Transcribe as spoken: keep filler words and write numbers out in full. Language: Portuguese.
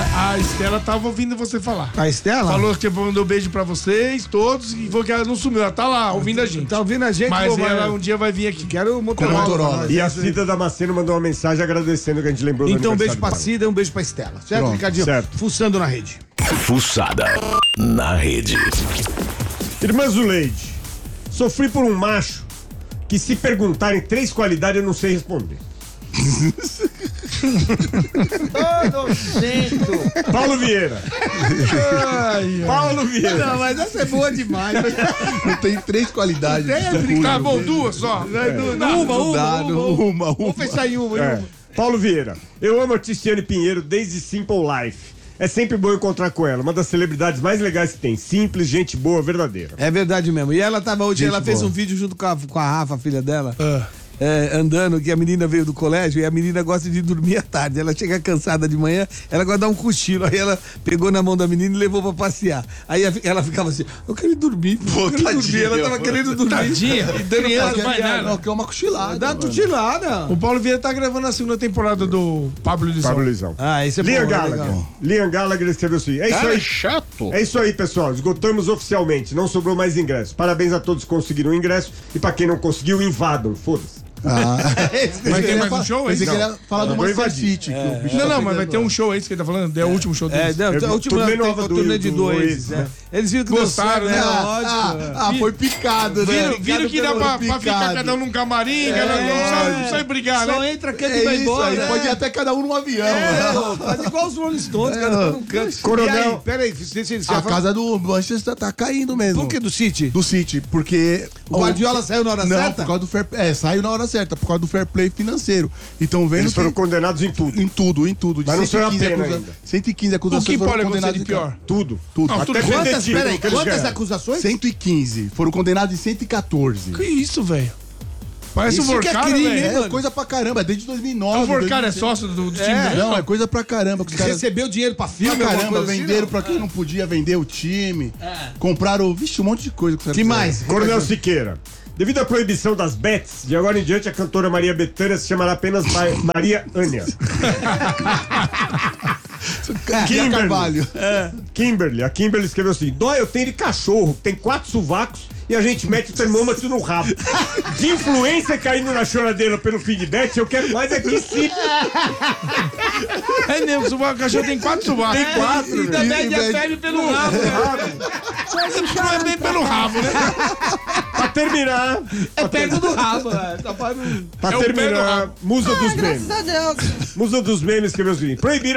A, a Estela tava ouvindo você falar. A Estela? Falou que mandou beijo pra vocês, todos, e falou que ela não sumiu. Ela tá lá, ouvindo a gente. Tá ouvindo a gente? Mas pô, ela mas- um dia vai vir aqui. Quero o Motorola. Motorola. E a Cida Damasceno mandou uma mensagem agradecendo que a gente lembrou do Então um beijo aniversário pra Cida e um beijo pra Estela. Certo, Pronto, Ricardinho? certo. Fuçando na rede. Fuçada na rede. dela. Irmã Zuleide, sofri por um macho que se perguntarem três qualidades eu não sei responder. Paulo Vieira. Paulo Vieira. Não, mas essa é boa demais. Não tem três qualidades. Tá bom, duas só. Não, uma, uma, Dá, uma, não, uma. uma, uma. Vamos fechar em uma, em É. uma. Paulo Vieira. Eu amo a Tiziane Pinheiro desde Simple Life. É sempre bom encontrar com ela, uma das celebridades mais legais que tem. Simples, gente boa, verdadeira. É verdade mesmo. E ela tava hoje, Gente ela fez boa. um vídeo junto com a, com a Rafa, a filha dela. Ah. É, andando, que a menina veio do colégio e a menina gosta de dormir à tarde. Ela chega cansada de manhã, ela gosta de dar um cochilo. Aí ela pegou na mão da menina e levou pra passear. Aí a- ela ficava assim, eu quero dormir, pô, eu quero dormir. tadinha, Ela tava pô. querendo dormir. Tadinha. E dando Criança, pra- vai nada. Não, que é uma cochilada. Dá mano. tutilada. O Paulo Vieira tá gravando a segunda temporada do Pablo Lisão. Pablo Lisão. Ah, esse é Liam bom, é Gallagher. legal. Liam Gallagher escreveu assim. É isso aí. chato. É isso aí, pessoal. Esgotamos oficialmente. Não sobrou mais ingresso. Parabéns a todos que conseguiram o ingresso. E pra quem não conseguiu, invadam. Foda-se. Ah. Vai ter mais um show, é Pensei isso? que ele ia falar do Não, vou Manchester invadir. City. que o bicho Não, tá não, mas vai pegando ter lá. um show, é isso que ele tá falando? É o último show É, deles. não, É, a última turnê tem nova o do- turnê de do dois. Oasis, né? né? Eles viram que Gostaram, deu certo, né? né? Ah, Lógico. ah, foi picado, né? Viram, viram que dá pra, pra ficar cada um num camarim, cada um, não precisa- não precisa brigar, Só né? entra, canta É e vai isso embora. aí, né? pode ir até cada um num avião. É, né? pô, faz igual os Rolling Stones, cada um num canto. Coronel- E aí, peraí, você, você, você A fala- casa do Manchester tá caindo mesmo. Por que do City? Do City, porque... O Guardiola saiu na hora Não, certa? por causa do fair... É, saiu na hora certa, por causa do fair play financeiro. Então vendo Eles que... foram condenados em tudo. Em tudo, em tudo. De Mas não saiu a cento e quinze pena acusa- ainda. cento e quinze O acusações que foram pode acontecer condenados de em pior? campo. Tudo. Tudo. Não, Até tudo perder Quantas, título peraí, que eles quantas ganharam. acusações? cento e quinze. Foram condenados em cento e quatorze. Que isso, velho? Parece um Isso que é Vorcara, crime, velho. hein, É mano? coisa pra caramba, desde dois mil e nove. O Vorcara é dois mil e seis. sócio do, do time É. dele? Não, é coisa pra caramba. Que os caras... Recebeu dinheiro pra filme, Pra alguma caramba, coisa assim, venderam não? pra quem não podia vender o time. Compraram, vixe, um monte de coisa. Que mais? Coronel Siqueira. Devido à proibição das bets, de agora em diante a cantora Maria Bethânia se chamará apenas Ma- Maria Ânia. Kimberly. Carvalho. Kimberly. A Kimberly escreveu assim: dó eu tenho de cachorro, tem quatro sovacos e a gente mete o termômetro no rabo. De influência caindo na choradeira pelo feedback, eu quero mais é que se. É mesmo, subaco, o cachorro tem quatro subacos. Tem quatro, Ainda velho. mede a mede- pele pelo rabo. Não é bem pelo rabo, né? Pra terminar. É pego do rabo, velho. Só para não- Pra É o pé do terminar, rabo. musa dos Graças memes. a Deus. Musa dos memes escreveu assim: proibiram